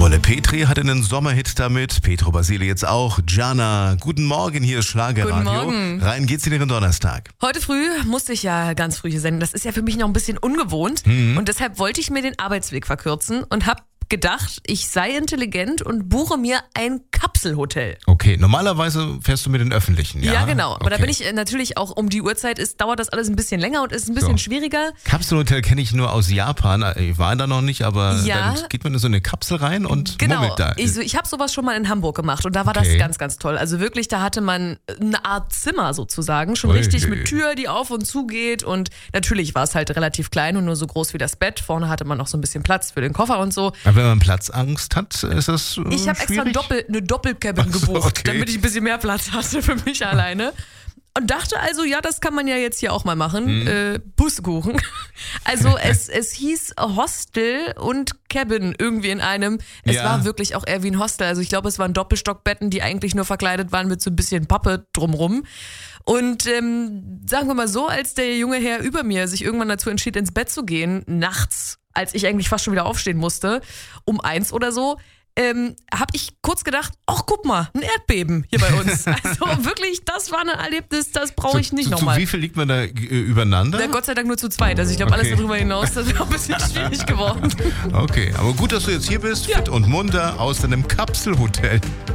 Wolle Petri hatte einen Sommerhit damit, Petro Basile jetzt auch. Jana, guten Morgen, hier ist Schlagerradio. Guten Morgen. Rein geht's in Ihren Donnerstag. Heute früh musste ich ja ganz früh hier senden. Das ist ja für mich noch ein bisschen ungewohnt. Und deshalb wollte ich mir den Arbeitsweg verkürzen und habe gedacht, ich sei intelligent und buche mir ein Kapselhotel. Okay, normalerweise fährst du mit den Öffentlichen, ja? Ja, genau. Aber da Okay. bin ich natürlich auch um die Uhrzeit, dauert das alles ein bisschen länger und ist ein bisschen schwieriger. Kapselhotel kenne ich nur aus Japan. Ich war da noch nicht, aber Ja. dann geht man in so eine Kapsel rein und Genau. mummelt da. Ich habe sowas schon mal in Hamburg gemacht und da war das Okay. ganz, ganz toll. Also wirklich, da hatte man eine Art Zimmer sozusagen, schon Ui. richtig mit Tür, die auf und zu geht und natürlich war es halt relativ klein und nur so groß wie das Bett. Vorne hatte man noch so ein bisschen Platz für den Koffer und so. Aber wenn man Platzangst hat, ist das Ich habe extra schwierig? eine Doppelcabin Ach so, gebucht, okay. damit ich ein bisschen mehr Platz hatte für mich alleine. Und dachte also, ja, das kann man ja jetzt hier auch mal machen. Pustekuchen. Also es hieß Hostel und Cabin irgendwie in einem. Es Ja. war wirklich auch eher wie ein Hostel. Also ich glaube, es waren Doppelstockbetten, die eigentlich nur verkleidet waren mit so ein bisschen Pappe drumrum. Und sagen wir mal so, als der junge Herr über mir sich irgendwann dazu entschied, ins Bett zu gehen, nachts, als ich eigentlich fast schon wieder aufstehen musste, um 1 oder so, habe ich kurz gedacht, ach guck mal, ein Erdbeben hier bei uns. Also wirklich, das war ein Erlebnis, das brauche ich nicht Zu nochmal. wie viel liegt man da übereinander? Na, Gott sei Dank nur zu zweit. Also ich glaube, alles Okay. darüber hinaus, das wäre ein bisschen schwierig geworden. Okay, aber gut, dass du jetzt hier bist, fit und munter aus deinem Kapselhotel.